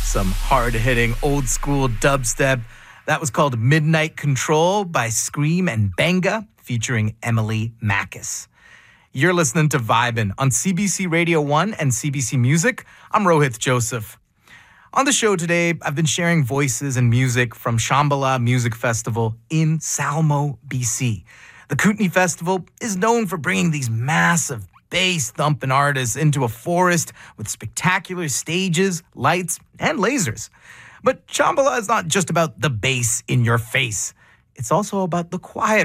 Some hard-hitting old-school dubstep. That was called Midnight Control by Scream and Benga, featuring Emily Mackis. You're listening to Vibin' on CBC Radio 1 and CBC Music. I'm Rohith Joseph. On the show today, I've been sharing voices and music from Shambhala Music Festival in Salmo, BC. The Kootenai Festival is known for bringing these massive bass-thumping artists into a forest with spectacular stages, lights, and lasers. But Shambhala is not just about the bass in your face. It's also about the quiet